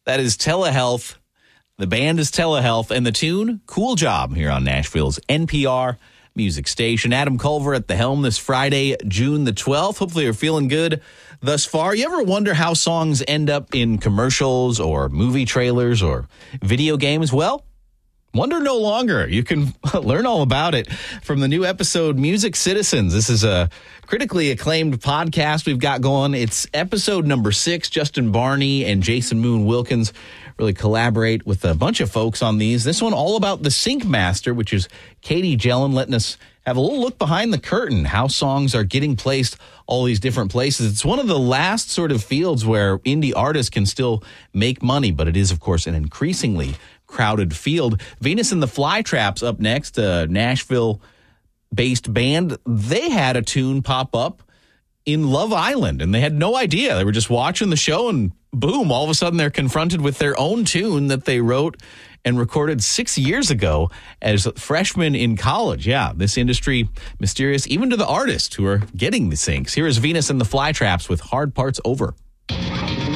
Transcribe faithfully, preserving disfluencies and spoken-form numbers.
That is Telehealth. The band is Telehealth, and the tune, Cool Job, here on Nashville's N P R music station. Adam Culver at the helm this Friday, June the twelfth. Hopefully you're feeling good thus far. You ever wonder how songs end up in commercials or movie trailers or video games? Well, wonder no longer. You can learn all about it from the new episode, Music Citizens. This is a critically acclaimed podcast we've got going. It's episode number six. Justin Barney and Jason Moon Wilkins really collaborate with a bunch of folks on these. This one all about the Sync Master, which is Katie Jellin, letting us have a little look behind the curtain, how songs are getting placed all these different places. It's one of the last sort of fields where indie artists can still make money, but it is, of course, an increasingly crowded field. Venus and the Flytraps up next, a Nashville-based band. They had a tune pop up in Love Island, and they had no idea. They were just watching the show, and boom, all of a sudden they're confronted with their own tune that they wrote and recorded six years ago as freshmen in college. Yeah, this industry mysterious, even to the artists who are getting the syncs. Here is Venus and the Flytraps with Hard Parts Over.